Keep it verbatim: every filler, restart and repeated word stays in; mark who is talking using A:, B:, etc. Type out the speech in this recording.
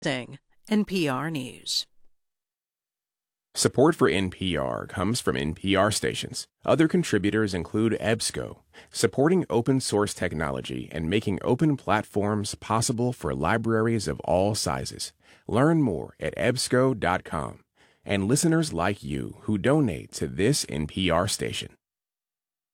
A: N P R News.
B: Support for N P R comes from N P R stations. Other contributors include EBSCO, supporting open source technology and making open platforms possible for libraries of all sizes. Learn more at ebsco dot com. And listeners like you who donate to this N P R station.